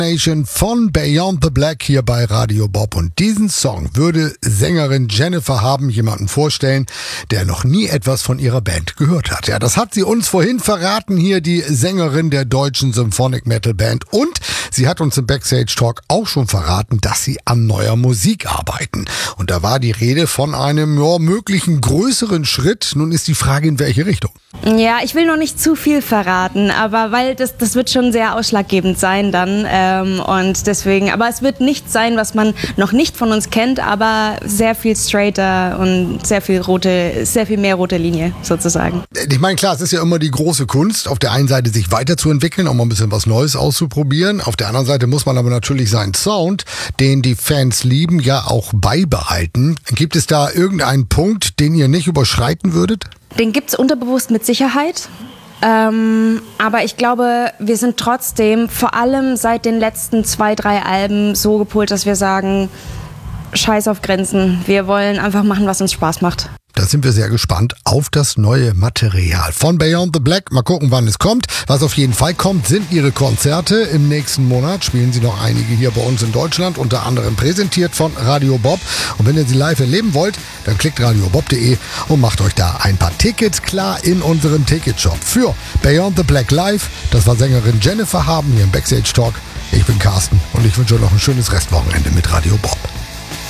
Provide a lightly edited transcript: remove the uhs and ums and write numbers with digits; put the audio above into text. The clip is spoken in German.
Nation von Beyond the Black hier bei Radio Bob. Und diesen Song würde Sängerin Jennifer Haben jemanden vorstellen, der noch nie etwas von ihrer Band gehört hat. Ja, das hat sie uns vorhin verraten, hier die Sängerin der deutschen Symphonic Metal Band. Und sie hat uns im Backstage Talk auch schon verraten, dass sie an neuer Musik arbeiten. Und da war die Rede von einem möglichen größeren Schritt. Nun ist die Frage, in welche Richtung? Ja, ich will noch nicht zu viel verraten, aber weil das wird schon sehr ausschlaggebend sein dann. Und deswegen, aber es wird nichts sein, was man noch nicht von uns kennt, aber sehr viel straighter und sehr viel mehr rote Linie sozusagen. Ich meine, klar, es ist ja immer die große Kunst, auf der einen Seite sich weiterzuentwickeln, auch mal ein bisschen was Neues auszuprobieren. Auf der anderen Seite muss man aber natürlich seinen Sound, den die Fans lieben, ja auch beibehalten. Gibt es da irgendeinen Punkt, den ihr nicht überschreiten würdet? Den gibt's unterbewusst mit Sicherheit. Aber ich glaube, wir sind trotzdem, vor allem seit den letzten 2, 3 Alben, so gepolt, dass wir sagen, scheiß auf Grenzen. Wir wollen einfach machen, was uns Spaß macht. Da sind wir sehr gespannt auf das neue Material von Beyond the Black. Mal gucken, wann es kommt. Was auf jeden Fall kommt, sind ihre Konzerte. Im nächsten Monat spielen sie noch einige hier bei uns in Deutschland, unter anderem präsentiert von Radio Bob. Und wenn ihr sie live erleben wollt, dann klickt radiobob.de und macht euch da ein paar Tickets klar in unserem Ticketshop für Beyond the Black Live. Das war Sängerin Jennifer Haben hier im Backstage Talk. Ich bin Carsten und ich wünsche euch noch ein schönes Restwochenende mit Radio Bob.